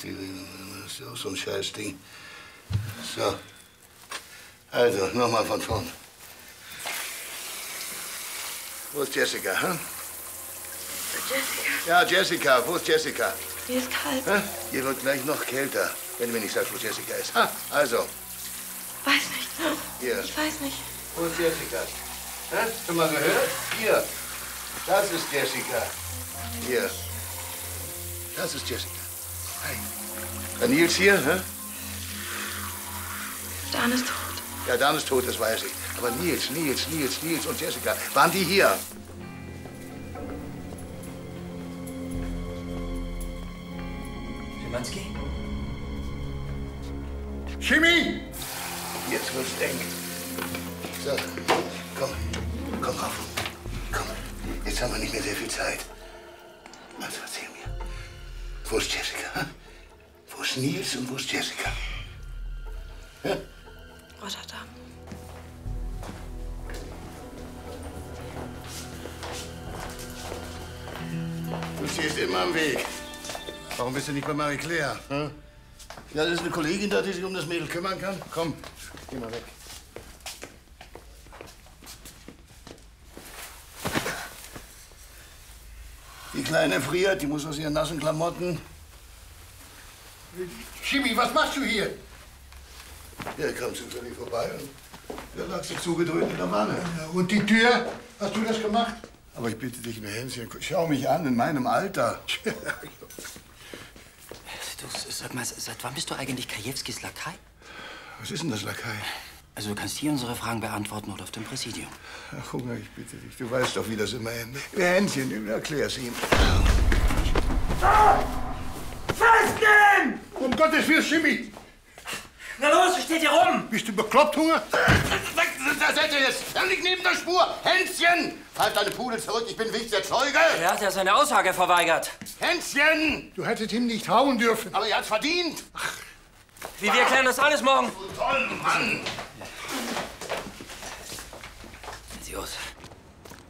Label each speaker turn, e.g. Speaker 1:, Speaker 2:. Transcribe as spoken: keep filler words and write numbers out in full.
Speaker 1: Berufsbestätigung. Das ist ja auch so ein Scheißding. So. Also, nochmal von vorn. Wo ist Jessica, hm?
Speaker 2: Jessica?
Speaker 1: Ja, Jessica. Wo ist Jessica?
Speaker 2: Mir ist kalt.
Speaker 1: Hm? Ihr wird gleich noch kälter, wenn du mir nicht sagst, wo Jessica ist. Ha, also.
Speaker 2: Weiß nicht.
Speaker 1: Hier.
Speaker 2: Ich weiß nicht.
Speaker 1: Wo ist Jessica? Hm? Schon mal gehört? Hier. Das ist Jessica. Hier. Das ist Jessica. Hey. Der Nils hier, hä?
Speaker 2: Dan ist tot.
Speaker 1: Ja, Dan ist tot, das weiß ich. Aber Nils, Nils, Nils, Nils und Jessica, waren die hier?
Speaker 3: Schimanski?
Speaker 1: Chemie! Jetzt wird's eng. So, komm, komm rauf. Komm, jetzt haben wir nicht mehr sehr viel Zeit. Also erzähl mir, wo ist Jessica? Hm? Wo ist Nils und wo ist Jessica? Hm?
Speaker 2: Rotterdam.
Speaker 1: Du stehst immer am Weg. Warum bist du nicht bei Marie Claire? Hm? Ja, das ist eine Kollegin da, die sich um das Mädel kümmern kann. Komm, geh mal weg. Die Kleine friert, die muss aus ihren nassen Klamotten. Chemie, was machst du hier? Ja, ich kam zufällig vorbei und da lag sie zugedröhnt in der Wanne.
Speaker 4: Ja, und die Tür? Hast du das gemacht?
Speaker 1: Aber ich bitte dich, Hänschen, schau mich an, in meinem Alter.
Speaker 3: Du, sag mal, seit wann bist du eigentlich Kajewskis Lakai?
Speaker 1: Was ist denn das, Lakai?
Speaker 3: Also du kannst hier unsere Fragen beantworten oder auf dem Präsidium.
Speaker 1: Ach, Hunger, ich bitte dich. Du weißt doch, wie das immer endet. Hänschen, erklär's ihm.
Speaker 4: Festnehmen! Um Gottes Willen, Chemie!
Speaker 3: Na los, steht hier rum!
Speaker 4: Bist du bekloppt, Hunger?
Speaker 1: Da seid ihr jetzt! Dann liegt neben der Spur! Hänschen! Halt deine Pudel zurück, ich bin wichtiger Zeuge!
Speaker 3: Er hat ja seine Aussage verweigert.
Speaker 1: Hänschen!
Speaker 4: Du hättest ihn nicht hauen dürfen.
Speaker 1: Aber er hat's verdient!
Speaker 4: Ach.
Speaker 3: Wie, wir klären das alles morgen.
Speaker 1: Du toll, Mann!
Speaker 3: Sieh aus.